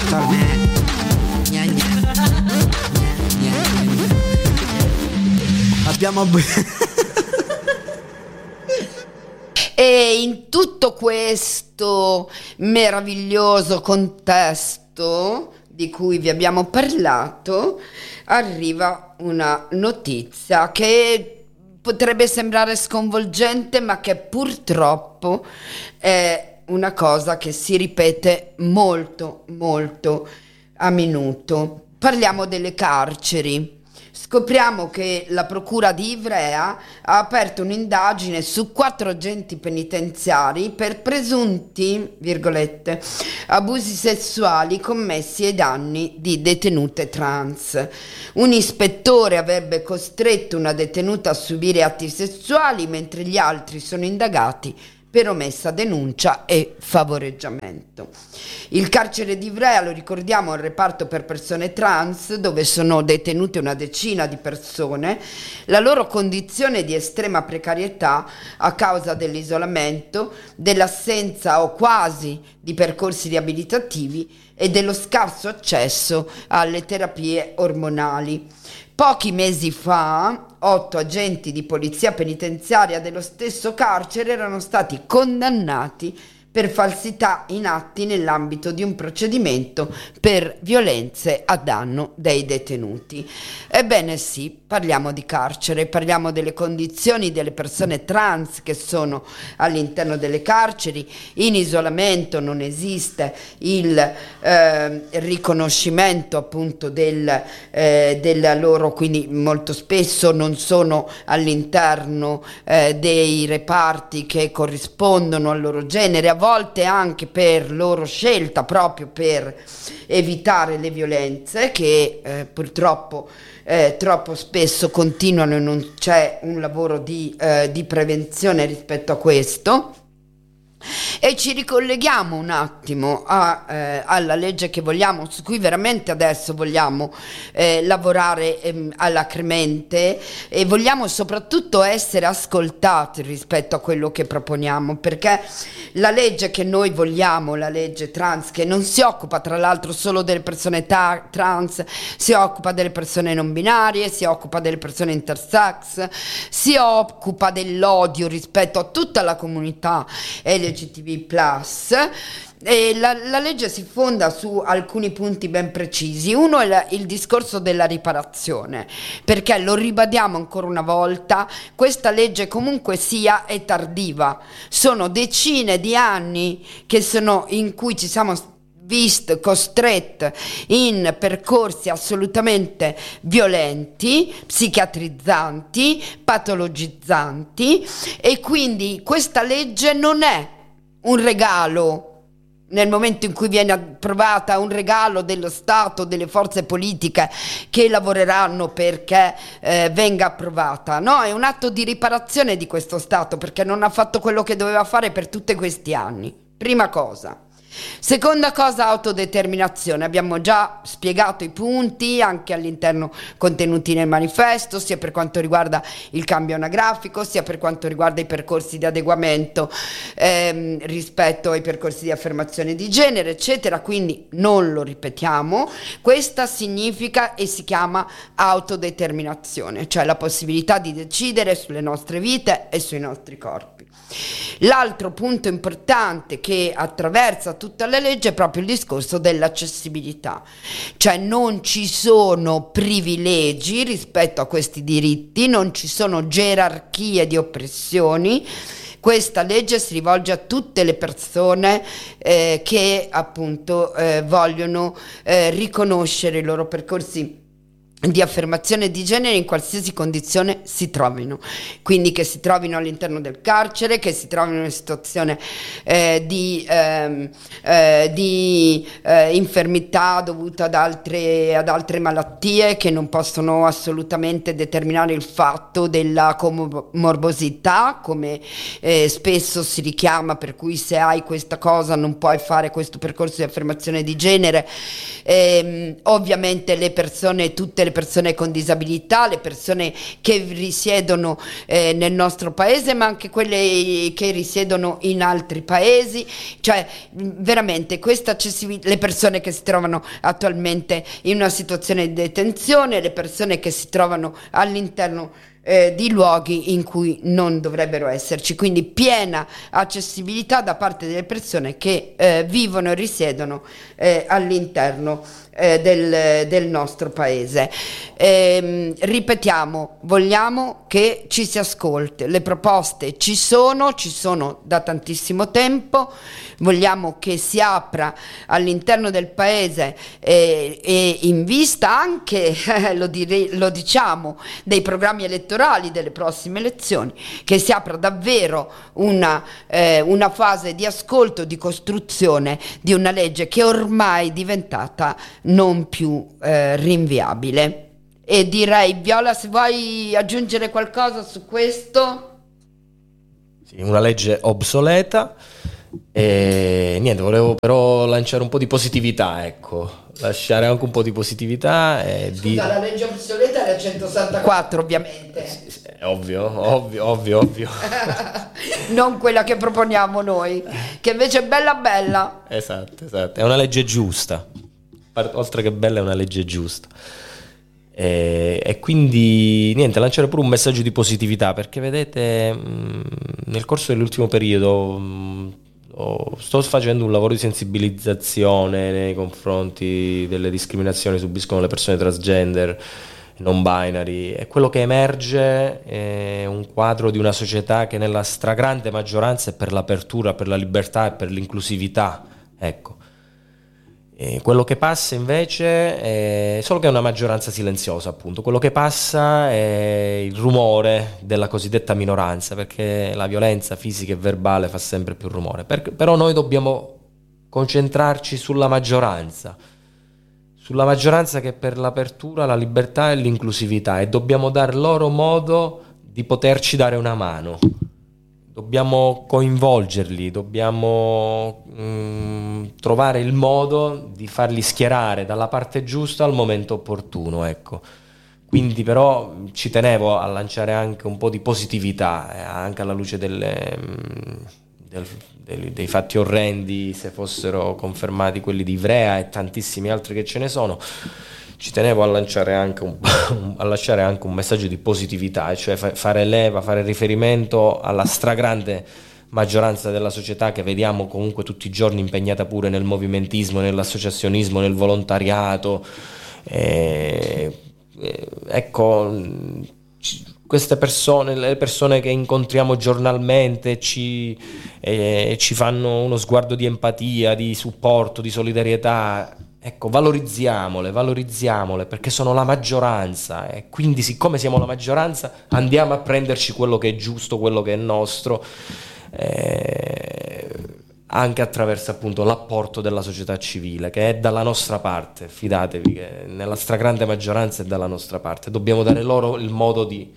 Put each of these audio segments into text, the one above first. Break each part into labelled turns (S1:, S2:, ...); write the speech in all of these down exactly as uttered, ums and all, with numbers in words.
S1: quattro. Gna, gna. Gna, gna. Abbiamo
S2: E in tutto questo meraviglioso contesto di cui vi abbiamo parlato, arriva una notizia che potrebbe sembrare sconvolgente, ma che purtroppo è una cosa che si ripete molto, molto a minuto. Parliamo delle carceri. Scopriamo che la procura di Ivrea ha aperto un'indagine su quattro agenti penitenziari per presunti, virgolette, abusi sessuali commessi ai danni di detenute trans. Un ispettore avrebbe costretto una detenuta a subire atti sessuali, mentre gli altri sono indagati per omessa denuncia e favoreggiamento. Il carcere di Ivrea, lo ricordiamo, è un reparto per persone trans dove sono detenute una decina di persone. La loro condizione di estrema precarietà a causa dell'isolamento, dell'assenza o quasi di percorsi riabilitativi e dello scarso accesso alle terapie ormonali. Pochi mesi fa, otto agenti di polizia penitenziaria dello stesso carcere erano stati condannati per falsità in atti nell'ambito di un procedimento per violenze a danno dei detenuti. Ebbene sì, parliamo di carcere, parliamo delle condizioni delle persone trans che sono all'interno delle carceri. In isolamento non esiste il eh, riconoscimento appunto del, eh, della loro, quindi molto spesso non sono all'interno eh, dei reparti che corrispondono al loro genere, a volte anche per loro scelta, proprio per evitare le violenze che eh, purtroppo eh, troppo spesso continuano e non c'è un lavoro di, eh, di prevenzione rispetto a questo. E ci ricolleghiamo un attimo a, eh, alla legge che vogliamo, su cui veramente adesso vogliamo eh, lavorare eh, alacremente, e vogliamo soprattutto essere ascoltati rispetto a quello che proponiamo, perché la legge che noi vogliamo, la legge trans, che non si occupa tra l'altro solo delle persone ta- trans, si occupa delle persone non binarie, si occupa delle persone intersex, si occupa dell'odio rispetto a tutta la comunità L G B T plus, e la, la legge si fonda su alcuni punti ben precisi. Uno è la, il discorso della riparazione, perché lo ribadiamo ancora una volta, questa legge comunque sia è tardiva, sono decine di anni che sono in cui ci siamo visti costretti in percorsi assolutamente violenti, psichiatrizzanti, patologizzanti, e quindi questa legge non è un regalo nel momento in cui viene approvata, un regalo dello Stato, delle forze politiche che lavoreranno perché eh, venga approvata. No, è un atto di riparazione di questo Stato, perché non ha fatto quello che doveva fare per tutti questi anni. Prima cosa. Seconda cosa, autodeterminazione. Abbiamo già spiegato i punti anche all'interno contenuti nel manifesto, sia per quanto riguarda il cambio anagrafico, sia per quanto riguarda i percorsi di adeguamento ehm, rispetto ai percorsi di affermazione di genere, eccetera. Quindi non lo ripetiamo. Questa significa e si chiama autodeterminazione, cioè la possibilità di decidere sulle nostre vite e sui nostri corpi. L'altro punto importante che attraversa tutta la legge è proprio il discorso dell'accessibilità, cioè non ci sono privilegi rispetto a questi diritti, non ci sono gerarchie di oppressioni. Questa legge si rivolge a tutte le persone eh, che appunto eh, vogliono eh, riconoscere i loro percorsi di affermazione di genere in qualsiasi condizione si trovino, quindi che si trovino all'interno del carcere, che si trovino in una situazione eh, di, ehm, eh, di eh, infermità dovuta ad altre, ad altre malattie che non possono assolutamente determinare il fatto della comorbosità, come eh, spesso si richiama, per cui se hai questa cosa non puoi fare questo percorso di affermazione di genere. Eh, ovviamente le persone, tutte le le persone con disabilità, le persone che risiedono eh, nel nostro paese, ma anche quelle che risiedono in altri paesi, cioè veramente questa accessibilità, le persone che si trovano attualmente in una situazione di detenzione, le persone che si trovano all'interno Eh, di luoghi in cui non dovrebbero esserci, quindi piena accessibilità da parte delle persone che eh, vivono e risiedono eh, all'interno eh, del, del nostro paese. Ehm, ripetiamo, vogliamo che ci si ascolti, le proposte ci sono, ci sono da tantissimo tempo, vogliamo che si apra all'interno del paese eh, e in vista anche, eh, lo, dire, lo diciamo, dei programmi elettorali delle prossime elezioni, che si apra davvero una, eh, una fase di ascolto, di costruzione di una legge che ormai è diventata non più eh, rinviabile. E direi, Viola, se vuoi aggiungere qualcosa su questo.
S3: Sì, una legge obsoleta. E niente, volevo però lanciare un po' di positività, ecco, lasciare anche un po' di positività e
S2: Scusa,
S3: di...
S2: la legge obsoleta è la centosessantaquattro, ovviamente.
S3: È ovvio, ovvio, ovvio, ovvio.
S2: Non quella che proponiamo noi, che invece è bella bella.
S3: Esatto, esatto, è una legge giusta, oltre che bella è una legge giusta. E, e quindi niente, lanciare pure un messaggio di positività, perché vedete, mh, nel corso dell'ultimo periodo mh, ho, sto facendo un lavoro di sensibilizzazione nei confronti delle discriminazioni che subiscono le persone transgender, non binary, e quello che emerge è un quadro di una società che nella stragrande maggioranza è per l'apertura, per la libertà e per l'inclusività, ecco. E quello che passa invece è solo che è una maggioranza silenziosa, appunto. Quello che passa è il rumore della cosiddetta minoranza, perché la violenza fisica e verbale fa sempre più rumore. Per, però noi dobbiamo concentrarci sulla maggioranza, sulla maggioranza che è per l'apertura, la libertà e l'inclusività, e dobbiamo dar loro modo di poterci dare una mano. Dobbiamo coinvolgerli, dobbiamo mh, trovare il modo di farli schierare dalla parte giusta al momento opportuno, ecco. Quindi però ci tenevo a lanciare anche un po' di positività, eh, anche alla luce delle, mh, del, dei, dei fatti orrendi, se fossero confermati quelli di Ivrea e tantissimi altri che ce ne sono. Ci tenevo a lanciare anche un, a lasciare anche un messaggio di positività, cioè fa, fare leva, fare riferimento alla stragrande maggioranza della società che vediamo comunque tutti i giorni impegnata pure nel movimentismo, nell'associazionismo, nel volontariato. E, e, ecco, ci, queste persone, le persone che incontriamo giornalmente ci, eh, ci fanno uno sguardo di empatia, di supporto, di solidarietà. Ecco, valorizziamole, valorizziamole, perché sono la maggioranza, e quindi siccome siamo la maggioranza andiamo a prenderci quello che è giusto, quello che è nostro, eh, anche attraverso appunto l'apporto della società civile, che è dalla nostra parte. Fidatevi che nella stragrande maggioranza è dalla nostra parte. Dobbiamo dare loro il modo di,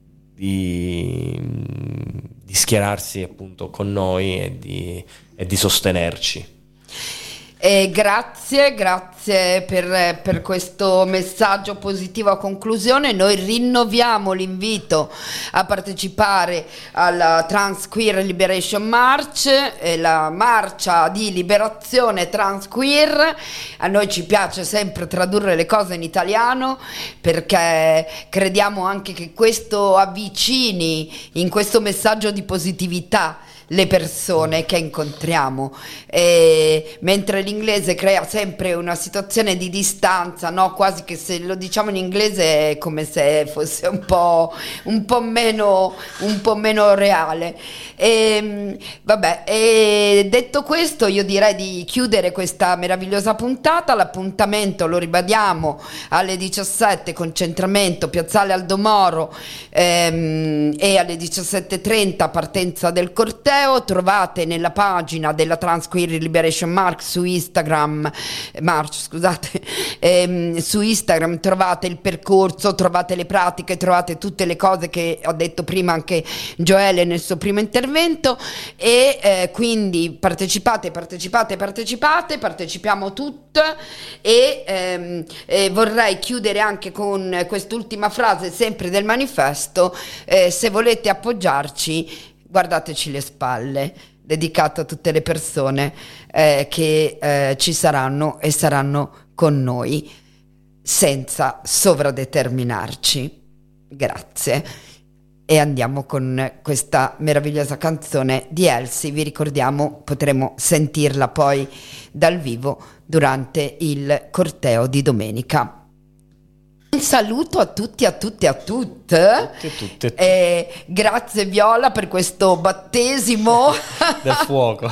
S3: di, di schierarsi appunto con noi e di, e di sostenerci.
S2: Eh, grazie, grazie per, per questo messaggio positivo a conclusione. Noi rinnoviamo l'invito a partecipare alla Trans Queer Liberation March, eh, la marcia di liberazione trans queer. A noi ci piace sempre tradurre le cose in italiano, perché crediamo anche che questo avvicini in questo messaggio di positività le persone che incontriamo, e mentre l'inglese crea sempre una situazione di distanza, no? Quasi che se lo diciamo in inglese è come se fosse un po', un po' meno un po' meno reale. E, vabbè, e detto questo, io direi di chiudere questa meravigliosa puntata. L'appuntamento, lo ribadiamo, alle diciassette, concentramento Piazzale Aldo Moro, ehm, e alle diciassette e trenta partenza del corteo. Trovate nella pagina della Trans Queer Liberation March su Instagram, March, scusate, ehm, su Instagram trovate il percorso, trovate le pratiche, trovate tutte le cose che ho detto prima anche Gioele nel suo primo intervento, e eh, quindi partecipate, partecipate, partecipate, partecipiamo tutte, e ehm, eh, vorrei chiudere anche con quest'ultima frase sempre del manifesto: eh, se volete appoggiarci, guardateci le spalle, dedicato a tutte le persone eh, che eh, ci saranno e saranno con noi senza sovradeterminarci. Grazie. E andiamo con questa meravigliosa canzone di Elsie. Vi ricordiamo, potremo sentirla poi dal vivo durante il corteo di domenica. Un saluto a tutti, a tutte, a tutte.
S3: Tutte, tutte.
S2: E grazie Viola per questo battesimo
S3: del fuoco.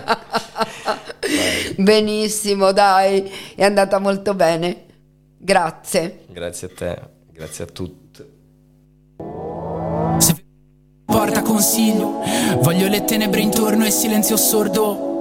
S2: Benissimo, dai, è andata molto bene. Grazie.
S3: Grazie a te, grazie a tutti.
S4: Se porta consiglio, voglio le tenebre intorno e silenzio sordo.